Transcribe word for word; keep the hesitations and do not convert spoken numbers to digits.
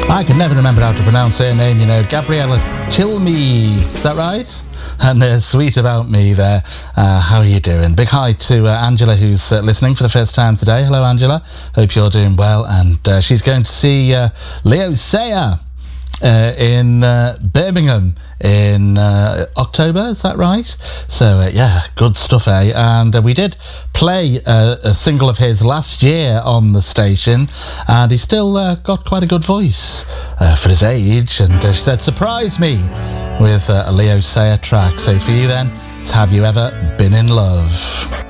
I can never remember how to pronounce her name, you know. Gabriella Chilme, is that right? And uh, Sweet About Me there. Uh, how are you doing? Big hi to uh, Angela, who's uh, listening for the first time today. Hello, Angela. Hope you're doing well. And uh, she's going to see uh, Leo Sayer Uh, in uh, Birmingham in uh, October, is that right? So uh, yeah, good stuff, eh? And uh, we did play uh, a single of his last year on the station, and he's still uh, got quite a good voice uh, for his age. And uh, she said, surprise me with uh, a Leo Sayer track. So for you then, it's Have You Ever Been in Love?